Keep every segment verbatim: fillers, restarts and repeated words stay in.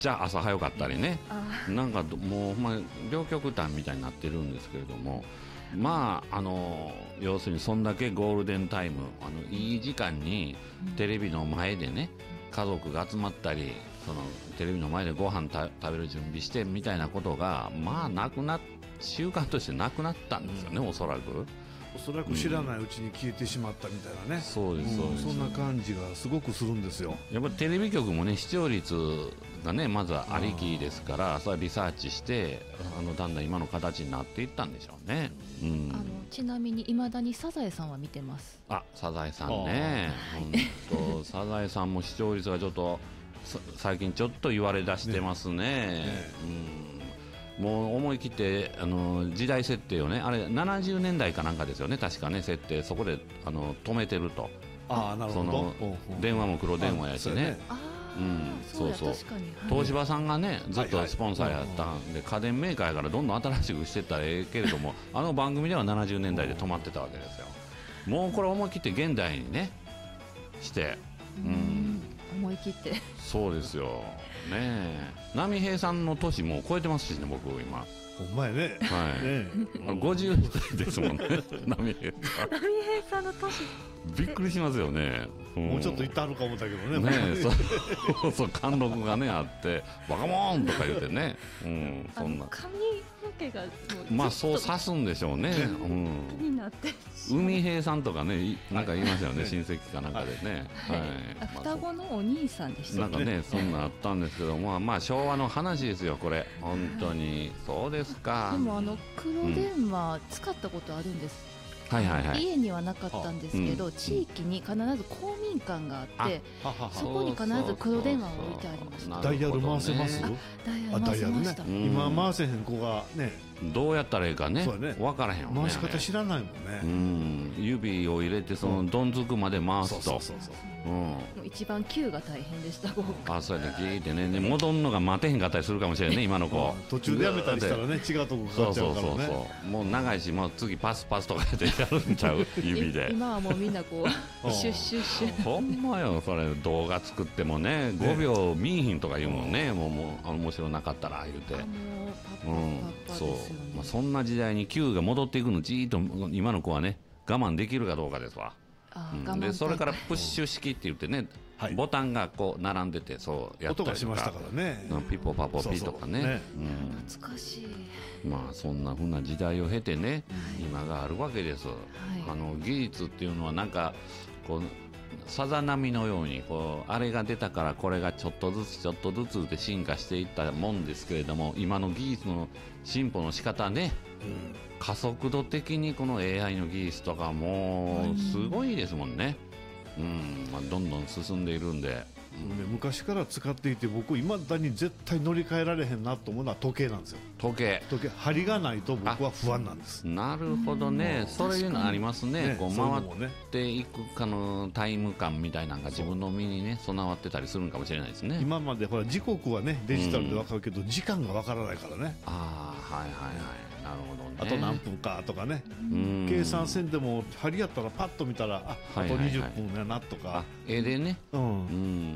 ちゃ朝早かったりね、 あなんかどもうほんまに両極端みたいになってるんですけれども、まああの要するにそんだけゴールデンタイム、あのいい時間にテレビの前でね家族が集まったり、そのテレビの前でご飯た食べる準備してみたいなことがまあなくなっ習慣としてなくなったんですよね、おそらく。 おそらく知らないうちに消えてしまったみたいなね、 そうですそうです、 そんな感じがすごくするんですよ。 やっぱりテレビ局もね視聴率がねまずはありきですから、それはリサーチしてあのだんだん今の形になっていったんでしょうね、うん、 あのちなみにいまだにサザエさんは見てます。 あ、サザエさんね、本当サザエさんも視聴率がちょっと最近ちょっと言われ出してますね、ねね、うん、もう思い切ってあの時代設定をね、あれななじゅうねんだいかなんかですよね確かね、設定そこであの止めてると。 ああ、なるほど。 その電話も黒電話やしね、うん、そうそう、東芝さんがねずっとスポンサーやったんで、家電メーカーやからどんどん新しくしてったらええけれどもあの番組ではななじゅうねんだいで止まってたわけですよ。もうこれ思い切って現代にねして、うん、 思い切ってそうですよねえ。波平さんの年もう超えてますしね僕今。 ほんまやね。 はい。 ねあごじゅうですもんね。波平さん。 波平さんの年。 びっくりしますよね。 もうちょっと行ってはるか思ったけどね。 ねえ、そうそう貫禄がねあってバカモーンとか言ってね。うん、そんな。 髪の毛がもうまあそう刺すんでしょうね。うん。 になって。 海平さんとかね、なんか言いましたよね、親戚かなんかでね。 はい。双子のお兄さんでした。 なんかね、そんなあったんですけど、まあまあ昭和の話ですよこれ、本当に。そうですか。 でもあの黒電話使ったことあるんです。 はいはいはい、 家にはなかったんですけど、うん、地域に必ず公民館があって、あそこに必ず黒電話を置いてありました。 ダイヤル回せます？ ダイヤル回せました。 ね、今回せへん子がね、 どうやったらいいかね、分からへんよね。 回し方知らないもんね。 うん、指を入れてそのどんづくまで回すと。 一番急が大変でした。 あ、そうやってギーってね、戻るのが待てへんかったりするかもしれないね今の子。 途中でやめたりしたらね、違うとこかかっちゃうからね。そうそうそう、もう長いし、もう次パスパスとかでやるんちゃう指で。 今はもうみんなこうシュッシュッシュ。 ほんまよ、それ動画作ってもねごびょう見いひんとか言うもんね。もうもう面白なかったら言うて。うん、そう、まあそんな時代に Q が戻っていくのじーっと今の子はね我慢できるかどうかですわ。うん、でそれからプッシュ式って言ってね、はい、ボタンがこう並んでてそうやったりとか、音がしましたからね、 ピポパポピとかね、 懐かしい。まあそんなふうな時代を経てね、はい、今があるわけです、はい、あの技術っていうのはなんかこうさざ波のようにこうあれが出たからこれがちょっとずつちょっとずつで進化していったもんですけれども、今の技術の進歩の仕方ね、うん、加速度的にこの エーアイ の技術とかもうすごいですもんね、うん、まあ、どんどん進んでいるんで、 うん、昔から使っていて僕いまだに絶対乗り換えられへんなと思うのは時計なんですよ。 時計時計針がないと僕は不安なんです。 なるほどね、そういうのありますね。ね、こう回っていくかのタイム感みたいなのが自分の身にね備わってたりするのかもしれないですね。 今までほら時刻はねデジタルで分かるけど、うん、時間が分からないからね。 ああ、はいはいはい、なるほどね。 あと何分かとかね、計算せんでも針やったらパッと見たら あ, あとにじゅっぷんやなとか、はいはいはい、 絵でね、うん、うん、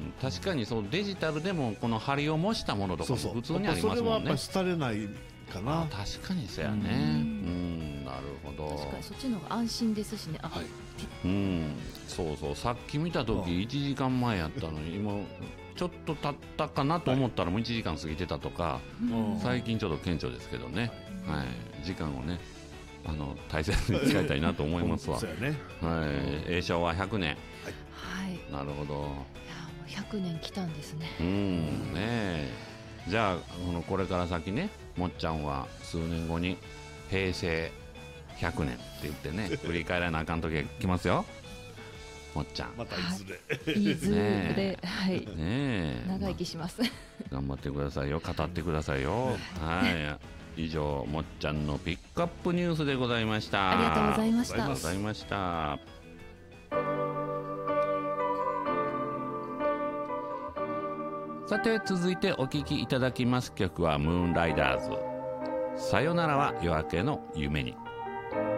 確かにそうデジタルでもこの針を模したものとかも普通にありますもんね。 それはやっぱり廃れないかな。 確かにそうやね、うん、うん、なるほど。 確かにそっちの方が安心ですしね。あ、はい、 うん、そうそう、さっき見た時いちじかんまえやったのに今ちょっと経ったかなと思ったらもういちじかん過ぎてたとか、はい、最近ちょっと顕著ですけどね、はい、はい、時間をねあの大切に使いたいなと思いますわ。そうやね、はい、えー、昭和ひゃくねん、はい、なるほど。いやもうひゃくねん来たんですね。 うんね。じゃあこのこれから先ね、もっちゃんは数年後に平成ひゃくねんって言ってね振り返らなあかん時が来ますよ。もっちゃんまたいずれ、 いずれ、はい、 ね、 長生きします。 頑張ってくださいよ、語ってくださいよ。はい、以上もっちゃんのピックアップニュースでございました。 ありがとうございました。 ありがとうございました。さて続いてお聴きいただきます曲はムーンライダーズ、さよならは夜明けの夢に。